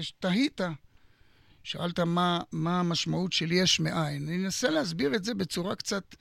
ותהית. שאלת מה המשמעות של יש מאין. אני אנסה להסביר את זה בצורה קצת...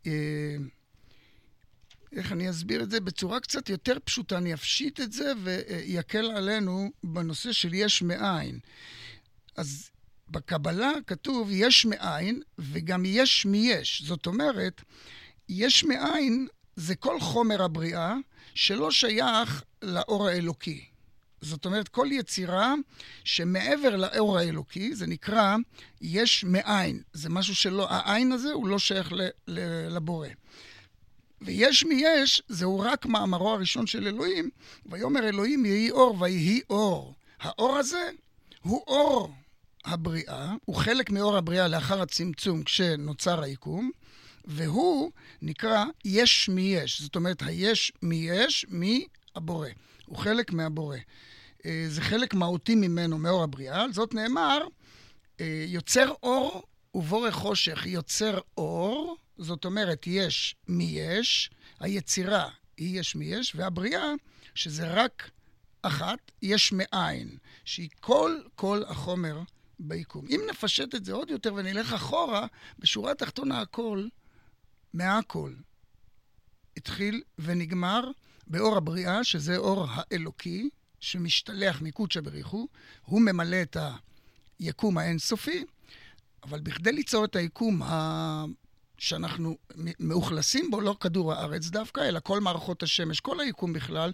איך אני אסביר את זה? בצורה קצת יותר פשוטה. אני אפשיט את זה ויקל עלינו בנושא של יש מאין. אז בקבלה כתוב יש מאין וגם יש מיש. זאת אומרת, יש מאין זה כל חומר הבריאה שלא שייך לאור האלוקי. זאת אומרת, כל יצירה שמעבר לאור האלוקי, זה נקרא יש מאין. זה משהו שלא, העין הזה הוא לא שייך לבורא. ויש מיש, זהו רק מאמרו הראשון של אלוהים, ויאמר אלוהים יהי אור ויהי אור. האור הזה הוא אור הבריאה, הוא חלק מאור הבריאה לאחר הצמצום כשנוצר היקום, והוא נקרא יש מיש. זאת אומרת, היש מיש מהבורא. הוא חלק מהבורא. זה חלק מהותי ממנו, מאור הבריאה. על זאת נאמר, יוצר אור ובורא חושך יוצר אור, זאת אומרת, יש מיש, היצירה היא יש מיש, והבריאה, שזה רק אחת, יש מאין, שהיא כל החומר ביקום. אם נפשט את זה עוד יותר ונלך אחורה, בשורה התחתונה הכל, מהכל, התחיל ונגמר באור הבריאה, שזה אור האלוקי, שמשתלח מקודשא בריחו, הוא ממלא את היקום האינסופי, אבל בכדי ליצור את היקום שאנחנו מאוכלסים בו, לא כדור הארץ דווקא, אלא כל מערכות השמש, כל היקום בכלל,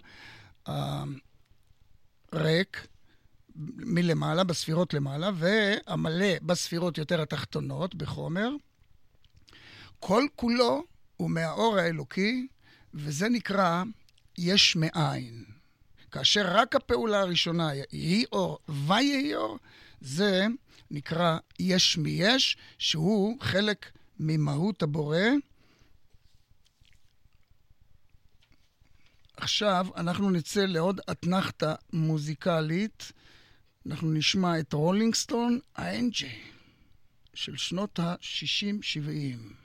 ריק מלמעלה, בספירות למעלה, והמלא בספירות יותר התחתונות, בחומר. כל כולו הוא מהאור האלוקי, וזה נקרא יש מאין. כאשר רק הפעולה הראשונה היא אור ויהי אור, זה נקרא יש מיש, שהוא חלק ממהות הבורא. עכשיו אנחנו נצא לעוד אתנחתה מוזיקלית. אנחנו נשמע את רולינג סטון, ה-NJ, של שנות ה-60-70.